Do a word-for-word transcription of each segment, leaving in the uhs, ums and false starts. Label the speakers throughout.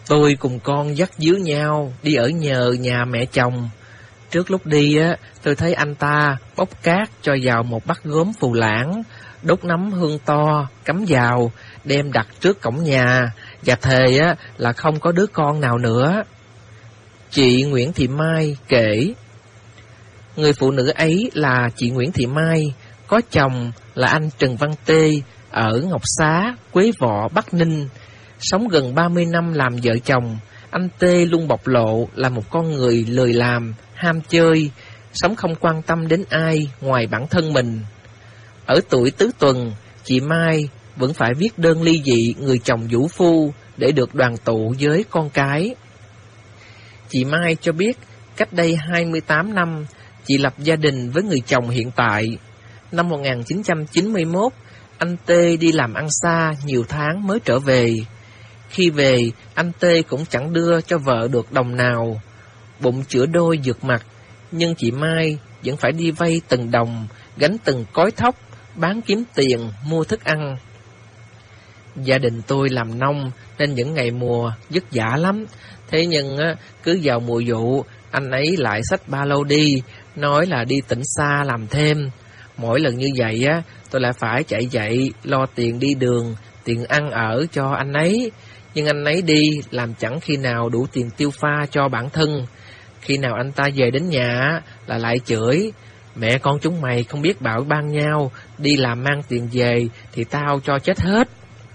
Speaker 1: Tôi cùng con dắt díu nhau đi ở nhờ nhà mẹ chồng. Trước lúc đi á, tôi thấy anh ta bốc cát cho vào một bát gốm phù lãng, đốt nấm hương to, cắm vào, đem đặt trước cổng nhà, và thề á là không có đứa con nào nữa. Chị Nguyễn Thị Mai kể, người phụ nữ ấy là chị Nguyễn Thị Mai, có chồng là anh Trần Văn Tê ở Ngọc Xá, Quế Võ, Bắc Ninh. Sống gần ba mươi năm làm vợ chồng, anh Tê luôn bộc lộ là một con người lười làm, ham chơi, sống không quan tâm đến ai ngoài bản thân mình. Ở tuổi tứ tuần, chị Mai vẫn phải viết đơn ly dị người chồng vũ phu để được đoàn tụ với con cái. Chị Mai cho biết, cách đây hai mươi tám năm, chị lập gia đình với người chồng hiện tại. Năm một nghìn chín trăm chín mươi mốt, anh Tê đi làm ăn xa nhiều tháng mới trở về. Khi về, anh Tê cũng chẳng đưa cho vợ được đồng nào. Bụng chữa đôi vượt mặt, nhưng chị Mai vẫn phải đi vay từng đồng, gánh từng cối thóc, bán kiếm tiền, mua thức ăn. Gia đình tôi làm nông nên những ngày mùa vất vả lắm. Thế nhưng á, cứ vào mùa vụ, anh ấy lại xách ba lô đi, nói là đi tỉnh xa làm thêm. Mỗi lần như vậy á, tôi lại phải chạy dậy lo tiền đi đường, tiền ăn ở cho anh ấy. Nhưng anh ấy đi làm chẳng khi nào đủ tiền tiêu pha cho bản thân. Khi nào anh ta về đến nhà là lại chửi, mẹ con chúng mày không biết bảo ban nhau, đi làm mang tiền về thì tao cho chết hết.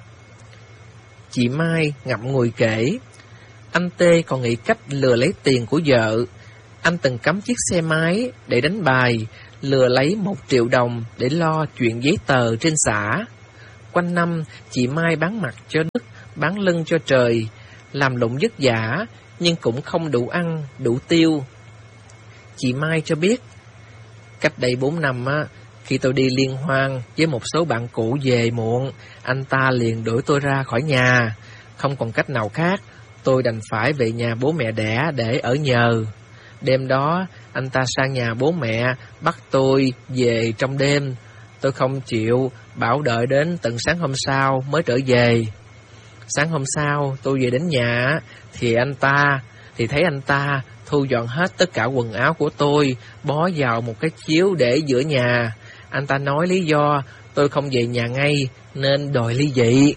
Speaker 1: Chị Mai ngậm ngùi kể, anh Tê còn nghĩ cách lừa lấy tiền của vợ. Anh từng cắm chiếc xe máy để đánh bài, lừa lấy một triệu đồng để lo chuyện giấy tờ trên xã. Quanh năm, chị Mai bán mặt cho đất, bán lưng cho trời, làm lụng vất vả, nhưng cũng không đủ ăn, đủ tiêu. Chị Mai cho biết, cách đây bốn năm á, khi tôi đi liên hoan với một số bạn cũ về muộn, anh ta liền đuổi tôi ra khỏi nhà. Không còn cách nào khác, tôi đành phải về nhà bố mẹ đẻ để ở nhờ. Đêm đó, anh ta sang nhà bố mẹ, bắt tôi về trong đêm. Tôi không chịu, bảo đợi đến tận sáng hôm sau mới trở về. Sáng hôm sau, tôi về đến nhà, thì anh ta, thì thấy anh ta thu dọn hết tất cả quần áo của tôi, bó vào một cái chiếu để giữa nhà. Anh ta nói lý do tôi không về nhà ngay, nên đòi ly dị.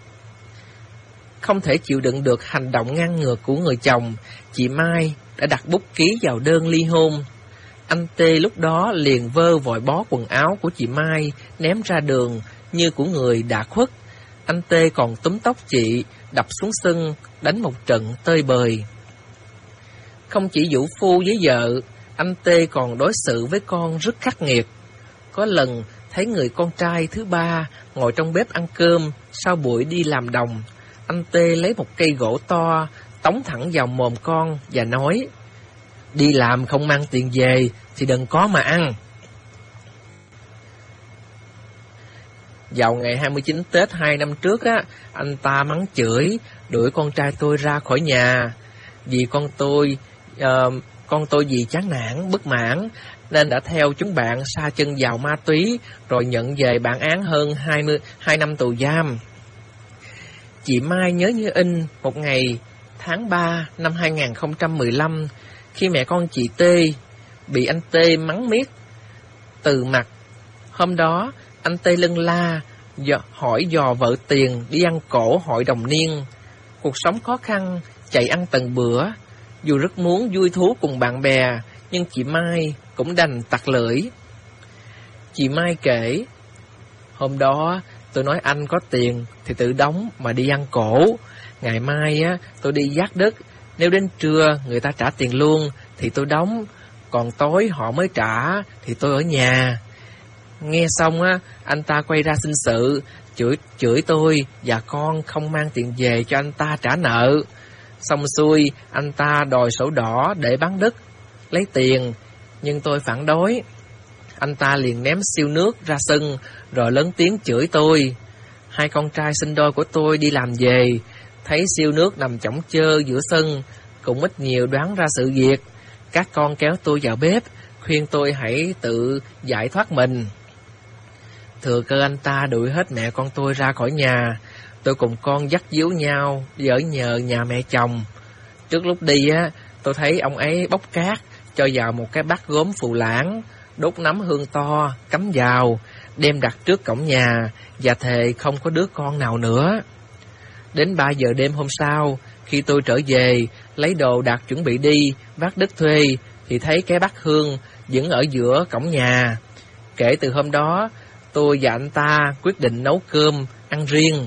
Speaker 1: Không thể chịu đựng được hành động ngang ngược của người chồng, chị Mai đã đặt bút ký vào đơn ly hôn. Anh Tê lúc đó liền vơ vội bó quần áo của chị Mai, ném ra đường như của người đã khuất. Anh Tê còn túm tóc chị, đập xuống sân, đánh một trận tơi bời. Không chỉ vũ phu với vợ, anh Tê còn đối xử với con rất khắc nghiệt. Có lần thấy người con trai thứ ba ngồi trong bếp ăn cơm sau buổi đi làm đồng, anh Tê lấy một cây gỗ to, tống thẳng vào mồm con và nói, đi làm không mang tiền về thì đừng có mà ăn. Vào ngày hai mươi chín Tết hai năm trước á, anh ta mắng chửi, đuổi con trai tôi ra khỏi nhà. Vì con tôi, uh, con tôi vì chán nản, bất mãn, nên đã theo chúng bạn sa chân vào ma túy, rồi nhận về bản án hơn hai mươi hai năm tù giam. Chị Mai nhớ như in một ngày tháng ba năm hai nghìn không trăm mười lăm, khi mẹ con chị Tê bị anh Tê mắng miết từ mặt. Hôm đó, anh Tê lân la, dò, hỏi dò vợ tiền đi ăn cổ hội đồng niên. Cuộc sống khó khăn, chạy ăn từng bữa. Dù rất muốn vui thú cùng bạn bè, nhưng chị Mai cũng đành tặc lưỡi. Chị Mai kể, hôm đó tôi nói anh có tiền thì tự đóng mà đi ăn cổ. Ngày mai á tôi đi vác đất, nếu đến trưa người ta trả tiền luôn thì tôi đóng, còn tối họ mới trả thì tôi ở nhà. Nghe xong á, anh ta quay ra xin sự, chửi chửi tôi và con không mang tiền về cho anh ta trả nợ. Xong xuôi, anh ta đòi sổ đỏ để bán đất, lấy tiền, nhưng tôi phản đối. Anh ta liền ném siêu nước ra sân, rồi lớn tiếng chửi tôi. Hai con trai sinh đôi của tôi đi làm về, thấy siêu nước nằm chõng chơ giữa sân, cũng ít nhiều đoán ra sự việc. Các con kéo tôi vào bếp, khuyên tôi hãy tự giải thoát mình. Thừa cơ anh ta đuổi hết mẹ con tôi ra khỏi nhà, tôi cùng con dắt díu nhau đi ở nhờ nhà mẹ chồng. Trước lúc đi á, tôi thấy ông ấy bốc cát cho vào một cái bát gốm phù lãng, đốt nắm hương to, cắm vào, đem đặt trước cổng nhà và thề không có đứa con nào nữa. Đến ba giờ đêm hôm sau, khi tôi trở về, lấy đồ đạc chuẩn bị đi, vác đất thuê, thì thấy cái bát hương vẫn ở giữa cổng nhà. Kể từ hôm đó, tôi và anh ta quyết định nấu cơm, ăn riêng.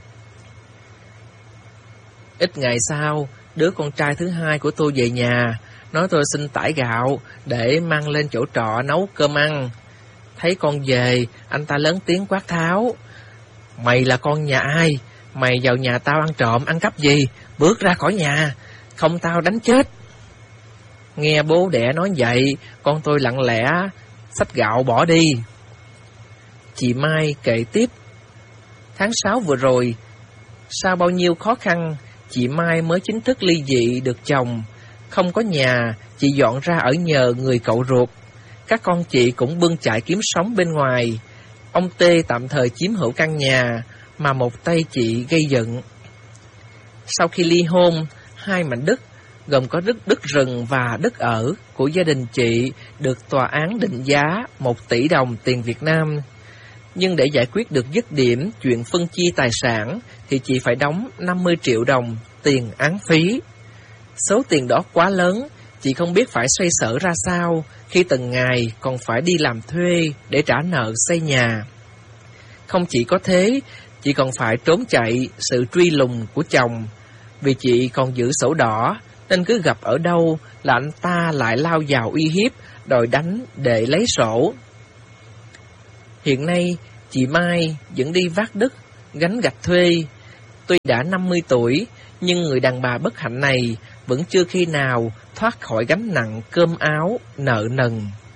Speaker 1: Ít ngày sau, đứa con trai thứ hai của tôi về nhà, nói tôi xin tải gạo để mang lên chỗ trọ nấu cơm ăn. Thấy con về, anh ta lớn tiếng quát tháo: "Mày là con nhà ai? Mày vào nhà tao ăn trộm, ăn cắp gì? Bước ra khỏi nhà, không tao đánh chết." Nghe bố đẻ nói vậy, con tôi lặng lẽ xách gạo bỏ đi. Chị Mai kể tiếp: Tháng sáu vừa rồi, sau bao nhiêu khó khăn, chị Mai mới chính thức ly dị được chồng. Không có nhà, chị dọn ra ở nhờ người cậu ruột. Các con chị cũng bươn chải kiếm sống bên ngoài. Ông Tê tạm thời chiếm hữu căn nhà mà một tay chị gây dựng. Sau khi ly hôn, hai mảnh đất gồm có đất đất rừng và đất ở của gia đình chị được tòa án định giá một tỷ đồng tiền Việt Nam. Nhưng để giải quyết được dứt điểm chuyện phân chia tài sản thì chị phải đóng năm mươi triệu đồng tiền án phí. Số tiền đó quá lớn, chị không biết phải xoay sở ra sao khi từng ngày còn phải đi làm thuê để trả nợ xây nhà. Không chỉ có thế, chị còn phải trốn chạy sự truy lùng của chồng. Vì chị còn giữ sổ đỏ nên cứ gặp ở đâu là anh ta lại lao vào uy hiếp, đòi đánh để lấy sổ. Hiện nay, chị Mai vẫn đi vác đất, gánh gạch thuê. Tuy đã năm mươi tuổi, nhưng người đàn bà bất hạnh này vẫn chưa khi nào thoát khỏi gánh nặng cơm áo, nợ nần.